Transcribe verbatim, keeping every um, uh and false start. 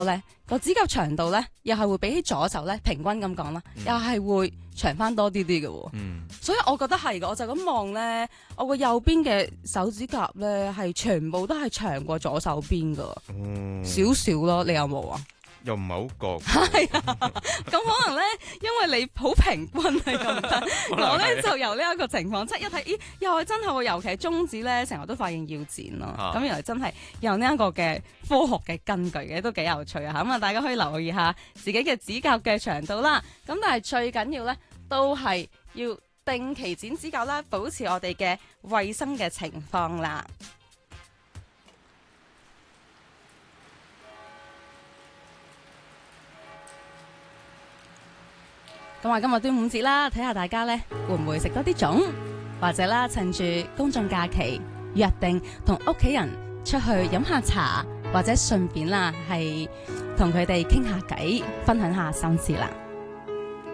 咧個指甲長度咧，又係會比起左手咧平均咁講啦， 嗯又係會長翻多啲啲嘅喎。 嗯， 所以我覺得係嘅，我就咁望咧，我個右邊嘅手指甲咧係全部都係長過左手邊噶， 哦， 少少咯。你有冇啊？ 又唔係好覺， 係啊，咁可能咧，因為你好平均係咁得，我咧就由呢一個情況，即係一睇，咦，又係真係喎，尤其係中指咧，成日都發現要剪咯。咁、 啊原來真係有呢一個嘅科學嘅根據嘅，都幾有趣啊！咁啊，大家可以留意下自己嘅指甲嘅長度啦。咁但係最緊要咧，都係要定期剪指甲啦，保持我哋嘅衛生嘅情況啦。咁話今日端午節啦，睇下大家咧會唔會食多啲粽，或者啦趁住公眾假期約定同屋企人出去飲下茶，或者順便啦係同佢哋傾下偈，分享下心事啦。